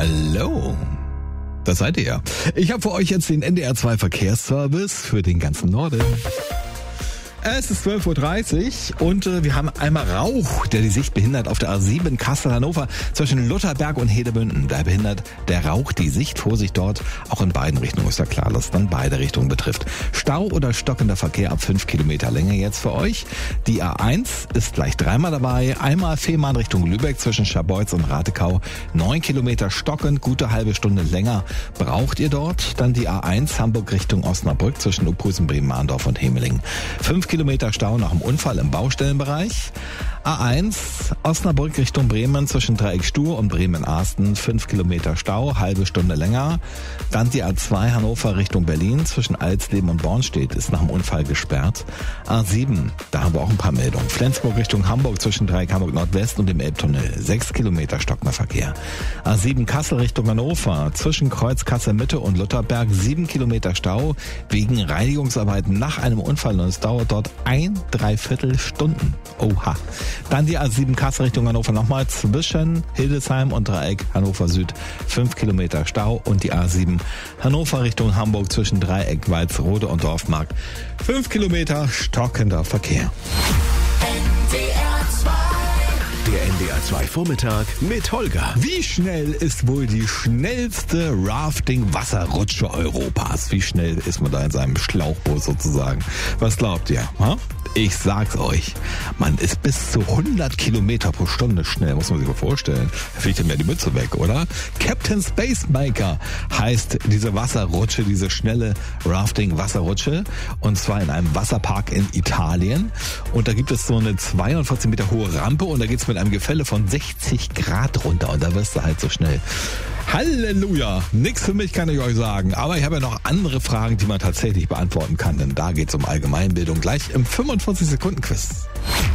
Hallo. Das seid ihr ja. Ich habe für euch jetzt den NDR 2 Verkehrsservice für den ganzen Norden. Es ist 12.30 Uhr und wir haben einmal Rauch, der die Sicht behindert auf der A7 Kassel-Hannover zwischen Lutherberg und Hedemünden. Da behindert der Rauch die Sicht. Vorsicht dort, auch in beiden Richtungen ist ja klar, dass es dann beide Richtungen betrifft. Stau oder stockender Verkehr ab 5 Kilometer Länge jetzt für euch. Die A1 ist gleich dreimal dabei. Einmal Fehmarn Richtung Lübeck zwischen Scharbeutz und Ratekau. 9 Kilometer stockend, gute halbe Stunde länger braucht ihr dort. Dann die A1 Hamburg Richtung Osnabrück zwischen Uphusen, Bremen-Mahndorf und Hemeling. 5 Kilometer Stau nach dem Unfall im Baustellenbereich. A1 Osnabrück Richtung Bremen zwischen Dreieck Stur und Bremen-Arsten. 5 Kilometer Stau, halbe Stunde länger. Dann die A2 Hannover Richtung Berlin zwischen Alsleben und Bornstedt ist nach dem Unfall gesperrt. A7, da haben wir auch ein paar Meldungen. Flensburg Richtung Hamburg zwischen Dreieck Hamburg Nordwest und dem Elbtunnel. 6 Kilometer stockender Verkehr. A7 Kassel Richtung Hannover zwischen Kreuz Kassel Mitte und Lutherberg. 7 Kilometer Stau wegen Reinigungsarbeiten nach einem Unfall und es dauert dort 1,75 Stunden. Oha. Dann die A7 Kassel Richtung Hannover nochmal zwischen Hildesheim und Dreieck Hannover Süd. 5 Kilometer Stau und die A7 Hannover Richtung Hamburg zwischen Dreieck Walsrode und Dorfmark. 5 Kilometer stockender Verkehr. Der NDR 2 Vormittag mit Holger. Wie schnell ist wohl die schnellste Rafting-Wasserrutsche Europas? Wie schnell ist man da in seinem Schlauchboot sozusagen? Was glaubt ihr? Ha? Ich sag's euch, man ist bis zu 100 Kilometer pro Stunde schnell, muss man sich mal vorstellen. Da fliegt mir die Mütze weg, oder? Captain Spacemaker heißt diese Wasserrutsche, diese schnelle Rafting-Wasserrutsche. Und zwar in einem Wasserpark in Italien. Und da gibt es so eine 42 Meter hohe Rampe und da geht's mit einem Gefälle von 60 Grad runter. Und da wirst du halt so schnell. Halleluja! Nix für mich, kann ich euch sagen. Aber ich habe ja noch andere Fragen, die man tatsächlich beantworten kann. Denn da geht's um Allgemeinbildung gleich im 45-Sekunden-Quiz.